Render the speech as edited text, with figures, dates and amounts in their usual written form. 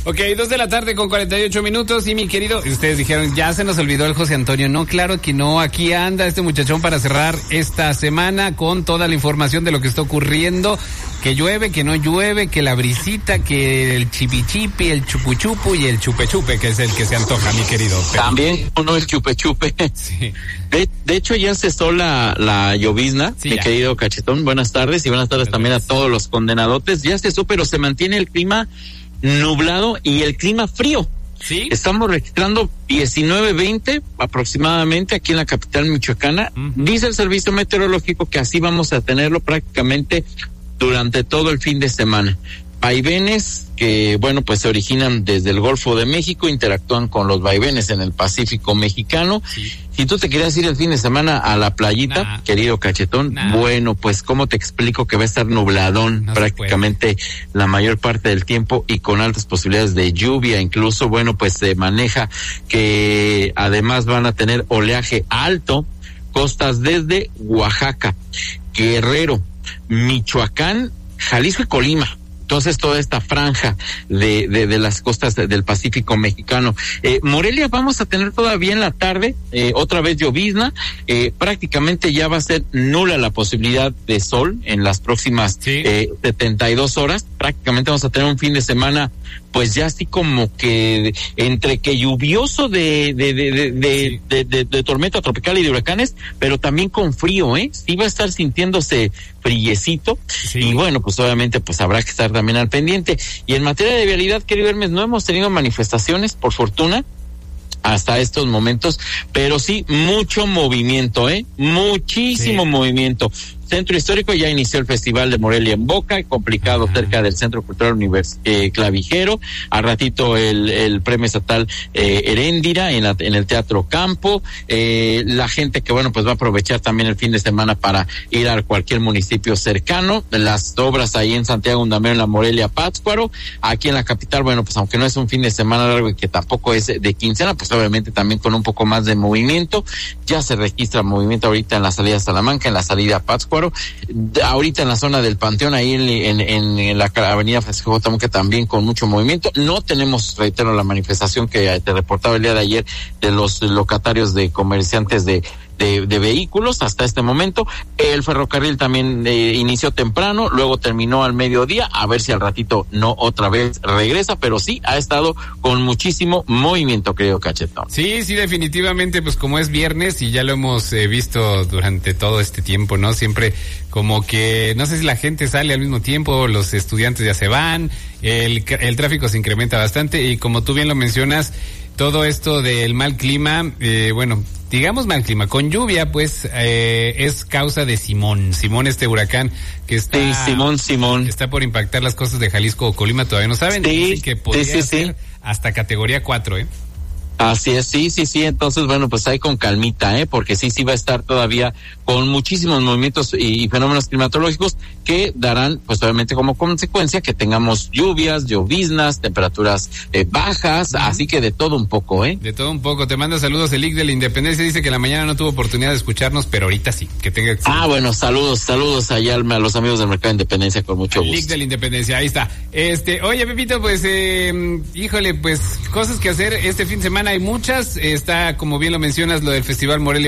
Ok, 2:48 p.m. y mi querido, ustedes dijeron, ya se nos olvidó el José Antonio. No, claro que no, aquí anda este muchachón para cerrar esta semana con toda la información de lo que está ocurriendo, que llueve, que no llueve, que la brisita, que el chipichipi, el chupuchupu y el chupechupe, que es el que se antoja, mi querido. También uno el chupechupe. Sí. De hecho ya cesó la llovizna, sí, mi ya. Querido Cachetón, buenas tardes y buenas tardes también a todos los condenadotes. Ya cesó, pero se mantiene el clima nublado y el clima frío. ¿Sí? Estamos registrando 19-20 aproximadamente aquí en la capital michoacana. Dice el servicio meteorológico que así vamos a tenerlo prácticamente durante todo el fin de semana. Vaivenes que, bueno, pues se originan desde el Golfo de México, interactúan con los vaivenes en el Pacífico mexicano. Sí. Si tú te querías ir el fin de semana a la playita, querido Cachetón, bueno, pues cómo te explico que va a estar nubladón prácticamente la mayor parte del tiempo y con altas posibilidades de lluvia. Incluso, bueno, pues se maneja que además van a tener oleaje alto, costas desde Oaxaca, Guerrero, Michoacán, Jalisco y Colima. Entonces toda esta franja de las costas del Pacífico mexicano. Morelia vamos a tener todavía en la tarde, otra vez llovizna, prácticamente ya va a ser nula la posibilidad de sol en las próximas 72 horas. Prácticamente vamos a tener un fin de semana pues ya así como que entre que lluvioso de tormenta tropical y de huracanes, pero también con frío, sí va a estar sintiéndose friecito, y bueno, pues obviamente pues habrá que estar también al pendiente. Y en materia de vialidad, querido Hermes, no hemos tenido manifestaciones, por fortuna, hasta estos momentos, pero sí mucho movimiento, muchísimo movimiento. Centro Histórico ya inició el Festival de Morelia en Boca, complicado cerca del Centro Cultural Clavijero. Al ratito el Premio Estatal Heréndira en el Teatro Campo. La gente que, bueno, pues va a aprovechar también el fin de semana para ir a cualquier municipio cercano. Las obras ahí en Santiago Undamero, en la Morelia Pátzcuaro. Aquí en la capital, bueno, pues aunque no es un fin de semana largo y que tampoco es de quincena, pues obviamente también con un poco más de movimiento. Ya se registra movimiento ahorita en la salida a Salamanca, en la salida a Pátzcuaro. Ahorita en la zona del Panteón, ahí en la avenida Francisco J. Monge, también con mucho movimiento. No tenemos, reitero, la manifestación que te reportaba el día de ayer de los locatarios de comerciantes de vehículos hasta este momento. El ferrocarril también inició temprano, luego terminó al mediodía, a ver si al ratito no otra vez regresa, pero sí ha estado con muchísimo movimiento, querido Cachetón. Sí, definitivamente, pues como es viernes y ya lo hemos visto durante todo este tiempo, ¿no? Siempre como que, no sé si la gente sale al mismo tiempo, los estudiantes ya se van, el tráfico se incrementa bastante y como tú bien lo mencionas, todo esto del mal clima, bueno, digamos mal clima, con lluvia, pues, es causa de Simón, este huracán que está... Sí, Simón. Está por impactar las costas de Jalisco o Colima, todavía no saben. Sí, dicen que podría ser hasta categoría 4, Así es, sí, entonces bueno, pues ahí con calmita, porque sí va a estar todavía con muchísimos movimientos y fenómenos climatológicos que darán, pues obviamente como consecuencia que tengamos lluvias, lloviznas, temperaturas bajas, así que de todo un poco, De todo un poco. Te manda saludos el Lic de la Independencia, dice que la mañana no tuvo oportunidad de escucharnos, pero ahorita sí, que tenga... bueno, saludos allá a los amigos del Mercado de Independencia con mucho gusto. Lic de la Independencia, ahí está. Oye, Pepito, pues, híjole, pues, cosas que hacer este fin de semana hay muchas, está, como bien lo mencionas, lo del Festival Morelia